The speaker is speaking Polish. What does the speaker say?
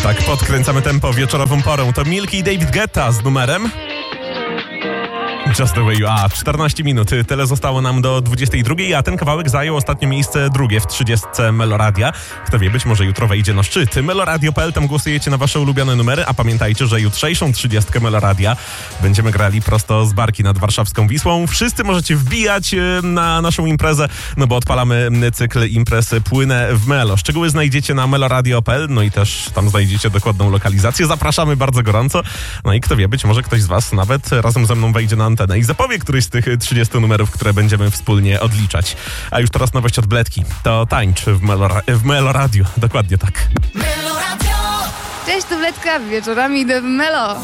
Tak, podkręcamy tempo wieczorową porą. To Milky i David Guetta z numerem Just the way you are. 14 minut. Tyle zostało nam do 22, a ten kawałek zajął ostatnie miejsce drugie w 30 Meloradia. Kto wie, być może jutro wejdzie na szczyt. Meloradio.pl, tam głosujecie na wasze ulubione numery, a pamiętajcie, że jutrzejszą 30 Meloradia będziemy grali prosto z barki nad warszawską Wisłą. Wszyscy możecie wbijać na naszą imprezę, no bo odpalamy cykl imprez Płynę w Melo. Szczegóły znajdziecie na meloradio.pl, no i też tam znajdziecie dokładną lokalizację. Zapraszamy bardzo gorąco. No i kto wie, być może ktoś z was nawet razem ze mną wejdzie na antenę i zapowie któryś z tych 30 numerów, które będziemy wspólnie odliczać. A już teraz nowość od Bledki. To tańcz w Meloradio. Dokładnie tak. Cześć, tu Bledka, wieczorami idę w Melo.